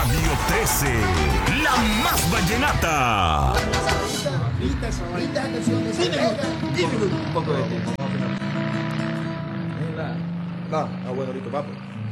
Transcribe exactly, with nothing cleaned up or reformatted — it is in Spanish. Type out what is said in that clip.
Radio trece, la más vallenata. Un poco de tiempo. Va, ah, bueno, listo, papo.